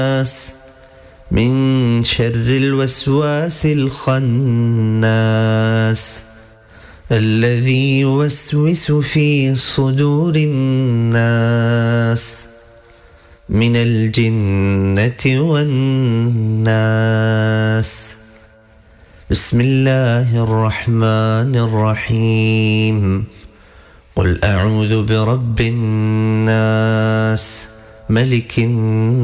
من شر الوسواس الخناس الذي يوسوس في صدور الناس من الجنة والناس. بسم الله الرحمن الرحيم. قل أعوذ برب الناس ملك الناس